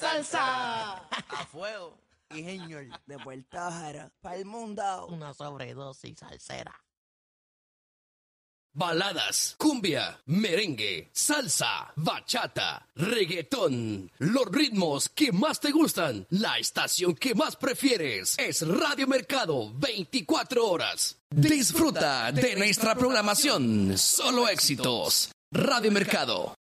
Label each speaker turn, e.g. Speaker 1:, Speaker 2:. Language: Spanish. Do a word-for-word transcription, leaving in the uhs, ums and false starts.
Speaker 1: salsa.
Speaker 2: A fuego.
Speaker 1: Y señor, de Puerto Jara, para el mundo.
Speaker 3: Una sobredosis salsera.
Speaker 4: Baladas, cumbia, merengue, salsa, bachata, reggaetón. Los ritmos que más te gustan. La estación que más prefieres es Radio Mercado, veinticuatro horas. Disfruta de nuestra programación. Solo éxitos. Radio Mercado.